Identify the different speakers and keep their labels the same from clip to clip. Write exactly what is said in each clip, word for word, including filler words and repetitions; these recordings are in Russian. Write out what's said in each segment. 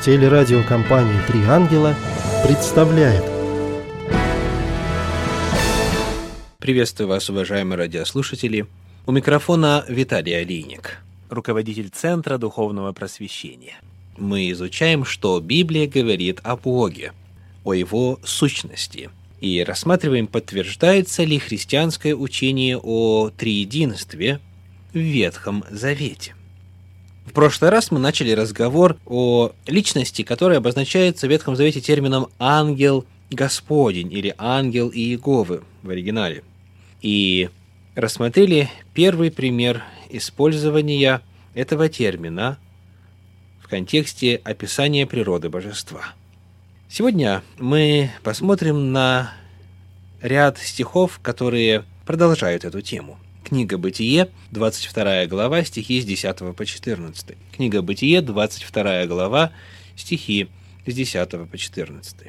Speaker 1: Телерадиокомпания «Три ангела» представляет.
Speaker 2: Приветствую вас, уважаемые радиослушатели. У микрофона Виталий Алийник,
Speaker 3: руководитель Центра Духовного Просвещения.
Speaker 2: Мы изучаем, что Библия говорит о Боге, о Его сущности, и рассматриваем, подтверждается ли христианское учение о триединстве в Ветхом Завете. В прошлый раз мы начали разговор о личности, которая обозначается в Ветхом Завете термином «ангел Господень» или «ангел Иеговы» в оригинале. И рассмотрели первый пример использования этого термина в контексте описания природы божества. Сегодня мы посмотрим на ряд стихов, которые продолжают эту тему. Книга Бытие, двадцать вторая глава, стихи с десятого по четырнадцатый. Книга Бытие, двадцать вторая глава, стихи с десятого по четырнадцатый.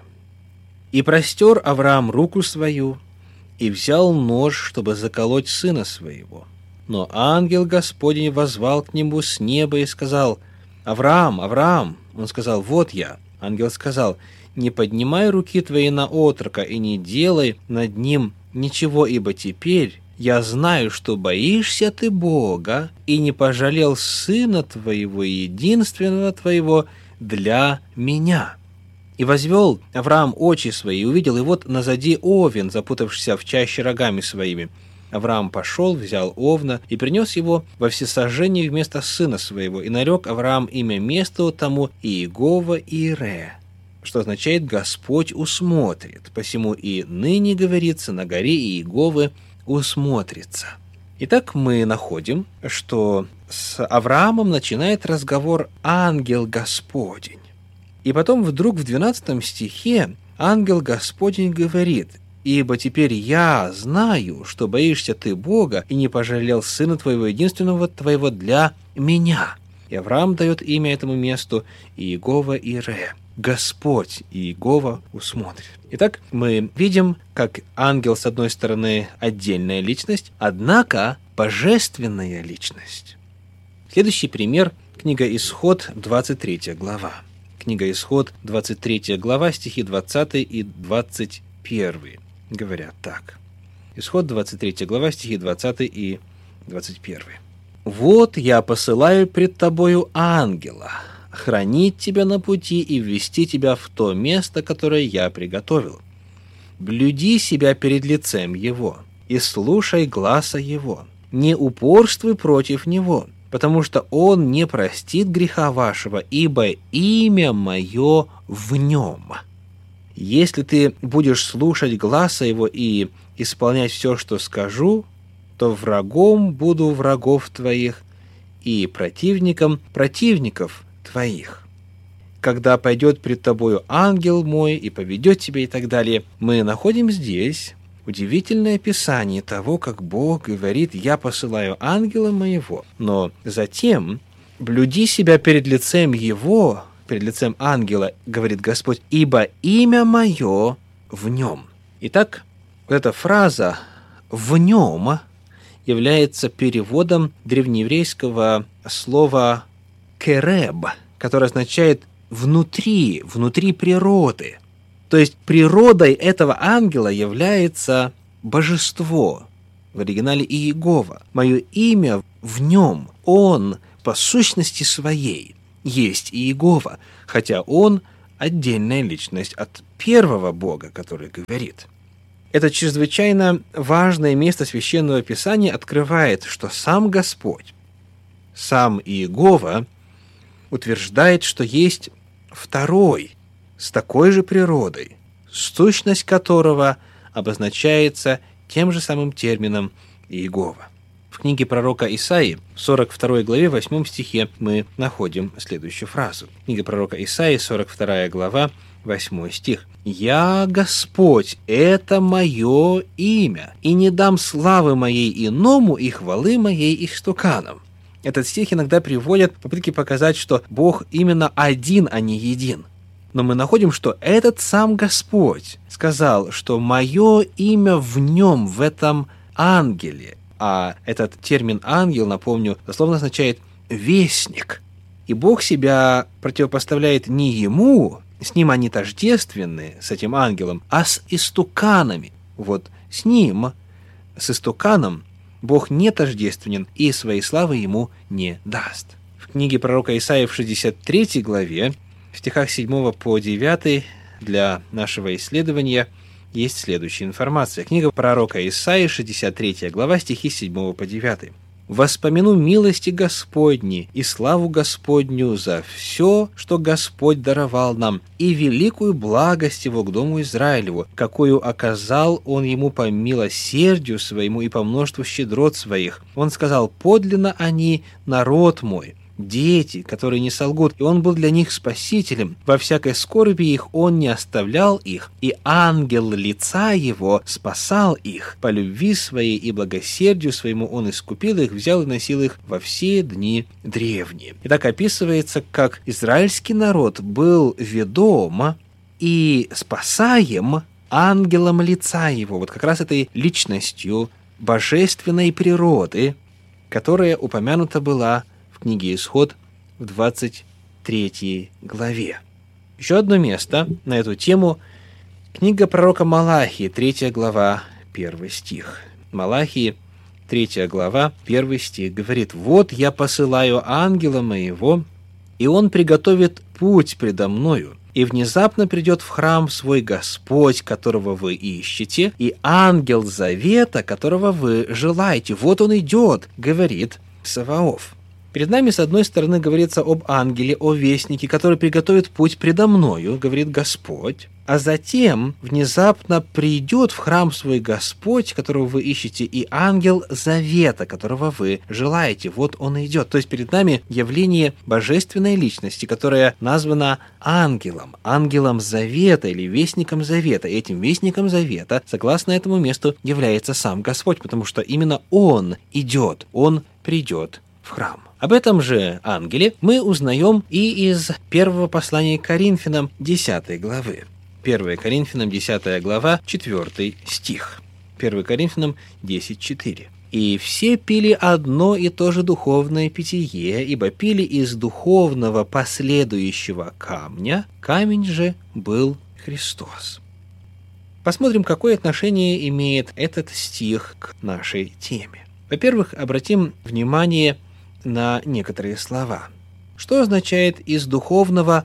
Speaker 2: «И простер Авраам руку свою, и взял нож, чтобы заколоть сына своего. Но ангел Господень воззвал к нему с неба и сказал: Авраам, Авраам! Он сказал: вот я. Ангел сказал: не поднимай руки твои на отрока и не делай над ним ничего, ибо теперь я знаю, что боишься ты Бога, и не пожалел сына твоего, единственного твоего, для меня. И возвел Авраам очи свои, и увидел, и вот назади овен, запутавшийся в чаще рогами своими. Авраам пошел, взял овна и принес его во всесожжение вместо сына своего, и нарек Авраам имя месту тому Иегова Ире, что означает «Господь усмотрит». Посему и ныне говорится: на горе Иеговы усмотрится. Итак, мы находим, что с Авраамом начинает разговор ангел Господень. И потом вдруг в двенадцатом стихе ангел Господень говорит: «Ибо теперь я знаю, что боишься ты Бога, и не пожалел сына твоего единственного твоего для меня». И Авраам дает имя этому месту Иегова Ире. Господь Иегова усмотрит. Итак, мы видим, как ангел, с одной стороны, отдельная личность, однако божественная личность. Следующий пример – книга Исход, двадцать третья глава. Книга Исход, двадцать третья глава, стихи двадцатый и двадцать первый. Говорят так. Исход, двадцать третья глава, стихи двадцатый и двадцать первый. «Вот я посылаю пред тобою ангела, хранить тебя на пути и ввести тебя в то место, которое я приготовил. Блюди себя перед лицем его и слушай гласа его. Не упорствуй против него, потому что он не простит греха вашего, ибо имя мое в нем. Если ты будешь слушать гласа его и исполнять все, что скажу, то врагом буду врагов твоих и противником противников твоих. Когда пойдет пред тобою ангел мой и поведет тебя» и так далее. Мы находим здесь удивительное описание того, как Бог говорит: «Я посылаю ангела моего». Но затем «блюди себя перед лицем его», перед лицем ангела, говорит Господь, «ибо имя мое в нем». Итак, вот эта фраза «в нем» является переводом древнееврейского слова «кереб», которое означает «внутри», «внутри природы». То есть природой этого ангела является божество, в оригинале Иегова. Мое имя в нем, он по сущности своей есть Иегова, хотя он отдельная личность от первого Бога, который говорит. Это чрезвычайно важное место Священного Писания открывает, что сам Господь, сам Иегова, утверждает, что есть второй с такой же природой, сущность которого обозначается тем же самым термином Иегова. В книге пророка Исаии, сорок второй главе, восьмом стихе, мы находим следующую фразу. Книга пророка Исаии, сорок вторая глава, восьмой стих. «Я Господь, это мое имя, и не дам славы моей иному и хвалы моей истуканам». Этот стих иногда приводят в попытке показать, что Бог именно один, а не един. Но мы находим, что этот сам Господь сказал, что мое имя в нем, в этом ангеле. А этот термин «ангел», напомню, дословно означает «вестник». И Бог себя противопоставляет не ему, с ним они тождественны, с этим ангелом, а с истуканами. Вот с ним, с истуканом, Бог не тождественен и своей славы ему не даст. В книге пророка Исаии в шестьдесят третьей главе, в стихах седьмого по девятый, для нашего исследования есть следующая информация. Книга пророка Исаии, шестьдесят третья глава, стихи с седьмого по девятый. «Воспомяну милости Господни и славу Господню за все, что Господь даровал нам, и великую благость Его к дому Израилеву, какую оказал Он ему по милосердию своему и по множеству щедрот своих. Он сказал: подлинно они народ мой, дети, которые не солгут, и Он был для них спасителем. Во всякой скорби их Он не оставлял их, и ангел лица Его спасал их. По любви Своей и благосердию Своему Он искупил их, взял и носил их во все дни древние». Итак, описывается, как израильский народ был ведом и спасаем ангелом лица Его, вот как раз этой личностью божественной природы, которая упомянута была в книге Исход в двадцать третьей главе. Еще одно место на эту тему – книга пророка Малахии, третья глава, первый стих. Малахии, третья глава, первый стих говорит: «Вот я посылаю ангела моего, и он приготовит путь предо мною, и внезапно придет в храм свой Господь, которого вы ищете, и ангел завета, которого вы желаете. Вот он идет, говорит Саваоф». Перед нами, с одной стороны, говорится об ангеле, о вестнике, который приготовит путь предо мною, говорит Господь, а затем внезапно придет в храм свой Господь, которого вы ищете, и ангел завета, которого вы желаете. Вот он идет. То есть перед нами явление божественной личности, которая названа ангелом, ангелом завета или вестником завета. И этим вестником завета, согласно этому месту, является сам Господь, потому что именно он идет, он придет в храм. Об этом же ангеле мы узнаем и из первого послания к Коринфянам десятой главы. первое Коринфянам десятая глава, четвёртый стих. первое Коринфянам десять четыре. «И все пили одно и то же духовное питье, ибо пили из духовного последующего камня, камень же был Христос». Посмотрим, какое отношение имеет этот стих к нашей теме. Во-первых, обратим внимание на некоторые слова. Что означает «из духовного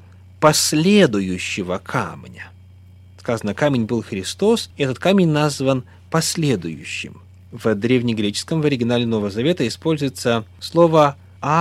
Speaker 2: последующего камня»? Сказано, камень был Христос, и этот камень назван последующим. В древнегреческом, в оригинале Нового Завета, используется слово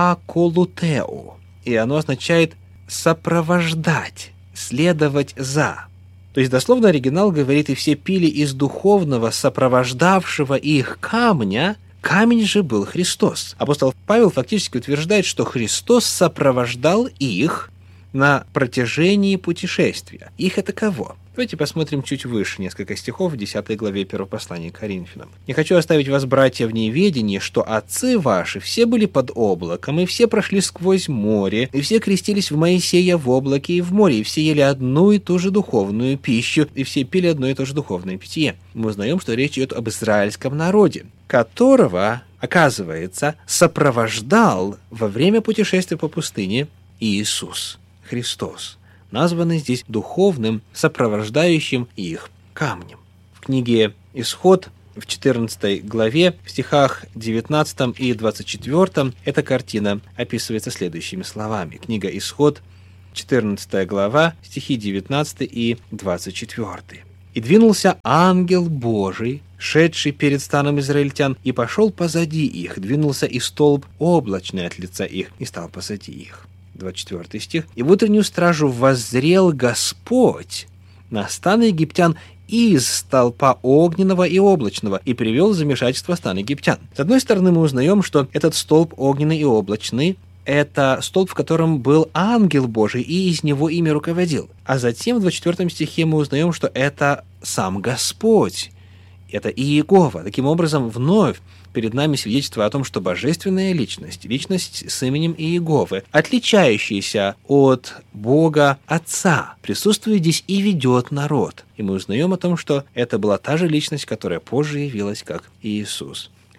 Speaker 2: «аколутео», и оно означает «сопровождать», «следовать за». То есть, дословно, оригинал говорит: «И все пили из духовного, сопровождавшего их камня, камень же был Христос». Апостол Павел фактически утверждает, что Христос сопровождал их на протяжении путешествия. Их это кого? Давайте посмотрим чуть выше несколько стихов в десятой главе первого послания к Коринфянам. «Не хочу оставить вас, братья, в неведении, что отцы ваши все были под облаком, и все прошли сквозь море, и все крестились в Моисея в облаке и в море, и все ели одну и ту же духовную пищу, и все пили одно и то же духовное питье». Мы узнаем, что речь идет об израильском народе, которого, оказывается, сопровождал во время путешествия по пустыне Иисус Христос, названный здесь духовным, сопровождающим их камнем. В книге «Исход» в четырнадцатой главе, в стихах девятнадцатом и двадцать четвёртом, эта картина описывается следующими словами. Книга «Исход», четырнадцатая глава, стихи девятнадцатый и двадцать четвёртый. «И двинулся ангел Божий, шедший перед станом израильтян, и пошел позади их, двинулся и столб облачный от лица их, и стал позади их». двадцать четвёртый стих. «И в утреннюю стражу воззрел Господь на стан египтян из столпа огненного и облачного, и привел в замешательство стан египтян». С одной стороны, мы узнаем, что этот столб огненный и облачный – это столб, в котором был ангел Божий, и из него ими руководил. А затем в двадцать четвёртом стихе мы узнаем, что это сам Господь, это Иегова. Таким образом, вновь перед нами свидетельство о том, что божественная личность, личность с именем Иеговы, отличающаяся от Бога Отца, присутствует здесь и ведет народ. И мы узнаем о том, что это была та же личность, которая позже явилась как Иисус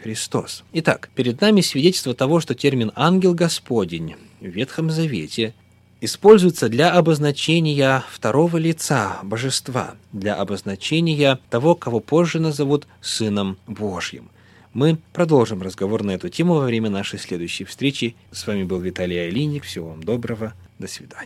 Speaker 2: Христос. Итак, перед нами свидетельство того, что термин «ангел Господень» в Ветхом Завете используется для обозначения второго лица божества, для обозначения того, кого позже назовут Сыном Божьим. Мы продолжим разговор на эту тему во время нашей следующей встречи. С вами был Виталий Алиник. Всего вам доброго. До свидания.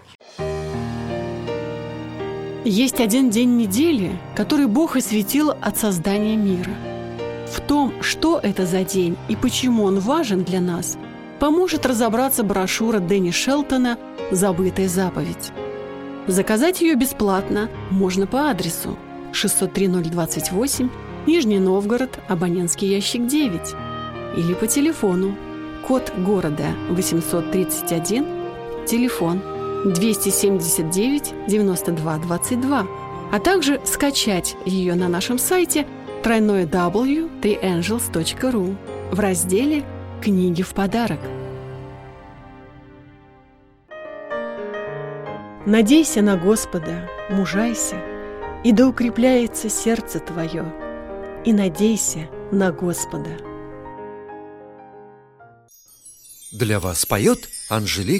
Speaker 4: Есть один день недели, который Бог осветил от создания мира. В том, что это за день и почему он важен для нас, поможет разобраться брошюра Дэнни Шелтона «Забытая заповедь». Заказать ее бесплатно можно по адресу шестьсот три ноль двадцать восемь, Нижний Новгород, абонентский ящик девять, или по телефону, код города восемьсот тридцать один, телефон двести семьдесят девять девяносто два двадцать два, а также скачать ее на нашем сайте тройное дабл ю точка три энджелс точка ру в разделе «Книги в подарок». Надейся на Господа, мужайся, и да укрепляется сердце твое, и надейся на Господа.
Speaker 5: Для вас поет Анжелика